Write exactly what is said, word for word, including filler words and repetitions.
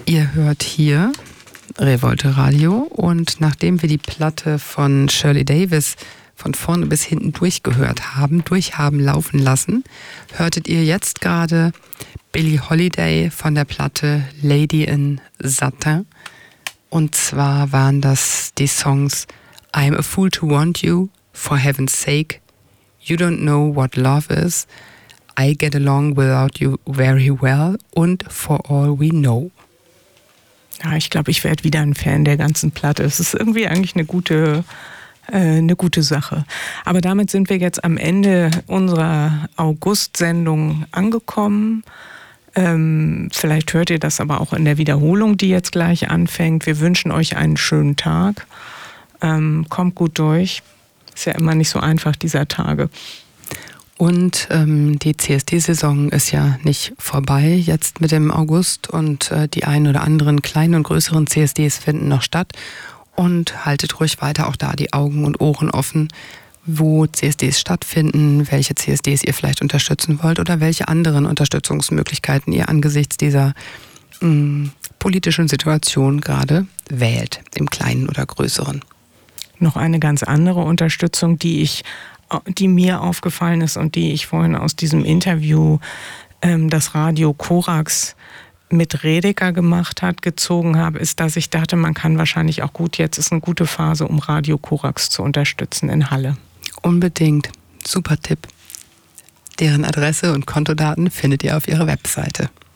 Ihr hört hier Revolte Radio und nachdem wir die Platte von Shirley Davis von vorne bis hinten durchgehört haben, durchhaben laufen lassen, hörtet ihr jetzt gerade Billie Holiday von der Platte Lady in Satin. Und zwar waren das die Songs I'm a Fool to Want You, For Heaven's Sake, You Don't Know What Love Is, I Get Along Without You Very Well und For All We Know. Ja, ich glaube, ich werde wieder ein Fan der ganzen Platte. Es ist irgendwie eigentlich eine gute, äh, eine gute Sache. Aber damit sind wir jetzt am Ende unserer August-Sendung angekommen. Ähm, vielleicht hört ihr das aber auch in der Wiederholung, die jetzt gleich anfängt. Wir wünschen euch einen schönen Tag. Ähm, kommt gut durch. Ist ja immer nicht so einfach, dieser Tage. Und ähm, die C S D-Saison ist ja nicht vorbei jetzt mit dem August und äh, die ein oder anderen kleinen und größeren C S Ds finden noch statt. Und haltet ruhig weiter auch da die Augen und Ohren offen, wo C S Ds stattfinden, welche C S Ds ihr vielleicht unterstützen wollt oder welche anderen Unterstützungsmöglichkeiten ihr angesichts dieser mh, politischen Situation gerade wählt, im Kleinen oder Größeren. Noch eine ganz andere Unterstützung, die ich die mir aufgefallen ist und die ich vorhin aus diesem Interview, ähm, das Radio Korax mit Redeker gemacht hat, gezogen habe, ist, dass ich dachte, man kann wahrscheinlich auch gut, jetzt ist eine gute Phase, um Radio Korax zu unterstützen in Halle. Unbedingt. Super Tipp. Deren Adresse und Kontodaten findet ihr auf ihrer Webseite.